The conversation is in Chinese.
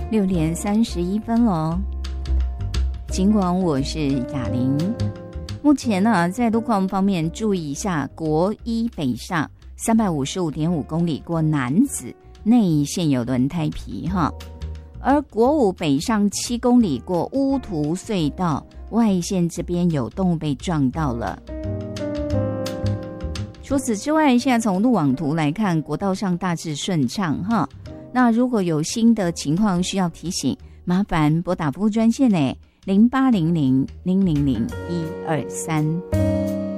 6点31分喽。尽管我是雅玲，目前呢，在路况方面注意一下，国一北上355.5公里过楠梓内线有轮胎皮哈，而国五北上7公里过乌涂隧道外线这边有动物被撞到了。除此之外，现在从路网图来看，国道上大致顺畅哈。那如果有新的情况需要提醒，麻烦拨打服务专线呢，0800-000-123。